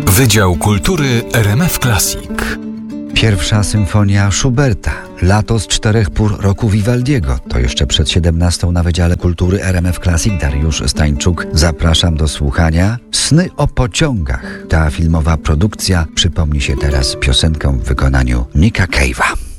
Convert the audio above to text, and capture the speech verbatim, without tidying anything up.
Wydział Kultury R M F Classic. Pierwsza symfonia Schuberta, Lato z czterech pór roku Vivaldiego. To jeszcze przed siedemnastą na Wydziale Kultury R M F Classic. Dariusz Stańczuk. Zapraszam do słuchania. Sny o pociągach. Ta filmowa produkcja przypomni się teraz piosenką w wykonaniu Nicka Cave'a.